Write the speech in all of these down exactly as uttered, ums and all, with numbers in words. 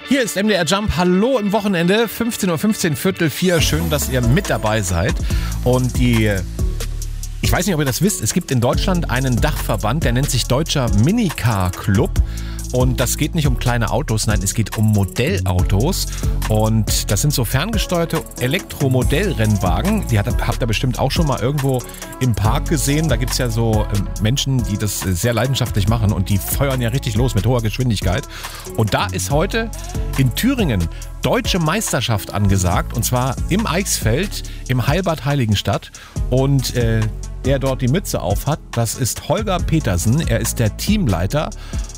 Hier ist M D R Jump. Hallo im Wochenende, fünfzehn Uhr fünfzehn, Viertel vier. Schön, dass ihr mit dabei seid. Und die, ich weiß nicht, ob ihr das wisst, es gibt in Deutschland einen Dachverband, der nennt sich Deutscher Minicar Club. Und das geht nicht um kleine Autos, nein, es geht um Modellautos. Und das sind so ferngesteuerte Elektromodellrennwagen. Die hat, habt ihr bestimmt auch schon mal irgendwo im Park gesehen. Da gibt es ja so äh, Menschen, die das äh, sehr leidenschaftlich machen. Und die feuern ja richtig los mit hoher Geschwindigkeit. Und da ist heute in Thüringen Deutsche Meisterschaft angesagt. Und zwar im Eichsfeld, im Heilbad Heiligenstadt. Und äh, der dort die Mütze auf hat, das ist Holger Petersen. Er ist der Teamleiter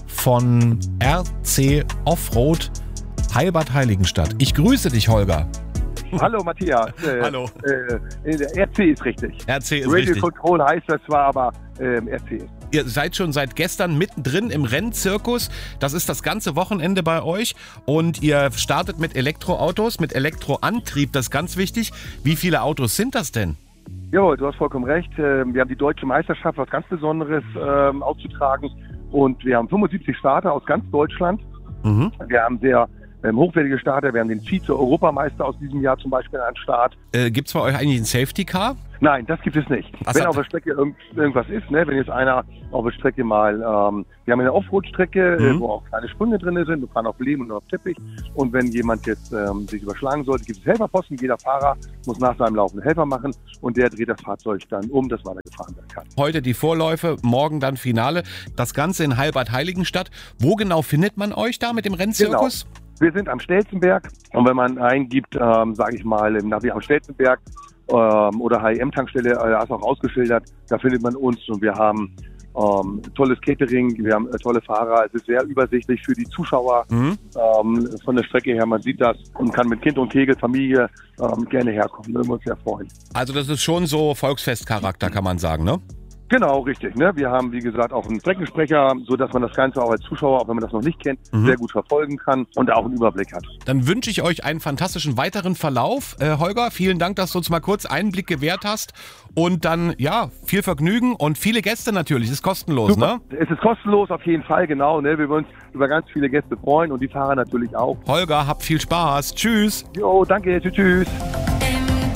von R C Offroad Heilbad Heiligenstadt. Ich grüße dich, Holger. Hallo Matthias. Äh, Hallo. Äh, R C ist richtig. R C ist Radio richtig. Control heißt das zwar, aber äh, R C ist. Ihr seid schon seit gestern mittendrin im Rennzirkus. Das ist das ganze Wochenende bei euch. Und ihr startet mit Elektroautos, mit Elektroantrieb. Das ist ganz wichtig. Wie viele Autos sind das denn? Jo, du hast vollkommen recht. Wir haben die Deutsche Meisterschaft, was ganz Besonderes ähm, auszutragen. Und wir haben fünfundsiebzig Starter aus ganz Deutschland. Mhm. Wir haben sehr ähm, hochwertige Starter. Wir haben den Vize-Europameister aus diesem Jahr zum Beispiel an Start. Äh, gibt es bei euch eigentlich ein Safety-Car? Nein, das gibt es nicht. Was wenn hat... auf der Strecke irgend, irgendwas ist, ne, wenn jetzt einer auf der Strecke mal, ähm, wir haben eine Offroad-Strecke, mhm. äh, wo auch kleine Sprünge drin sind, wir fahren auf Lehm und auf Teppich. Und wenn jemand jetzt ähm, sich überschlagen sollte, gibt es Helferposten. Jeder Fahrer muss nach seinem Laufen einen Helfer machen und der dreht das Fahrzeug dann um, dass weiter gefahren werden kann. Heute die Vorläufe, morgen dann Finale. Das Ganze in Heilbad Heiligenstadt. Wo genau findet man euch da mit dem Rennzirkus? Genau. Wir sind am Stelzenberg und wenn man eingibt, ähm, sage ich mal, im Navi am Stelzenberg ähm, oder H I M-Tankstelle, äh, da ist auch ausgeschildert, da findet man uns und wir haben ähm, tolles Catering, wir haben äh, tolle Fahrer, es ist sehr übersichtlich für die Zuschauer mhm. ähm, von der Strecke her, man sieht das und kann mit Kind und Kegel, Familie ähm, gerne herkommen, würden wir uns sehr freuen. Also das ist schon so Volksfestcharakter, kann man sagen, ne? Genau, richtig. Ne? Wir haben, wie gesagt, auch einen Streckensprecher, sodass man das Ganze auch als Zuschauer, auch wenn man das noch nicht kennt, mhm. sehr gut verfolgen kann und auch einen Überblick hat. Dann wünsche ich euch einen fantastischen weiteren Verlauf. Äh, Holger, vielen Dank, dass du uns mal kurz Einblick gewährt hast. Und dann, ja, viel Vergnügen und viele Gäste natürlich. Ist kostenlos, Super. Ne? Es ist kostenlos, auf jeden Fall, genau. Ne? Wir würden uns über ganz viele Gäste freuen und die Fahrer natürlich auch. Holger, habt viel Spaß. Tschüss. Jo, danke. Tschüss, tschüss.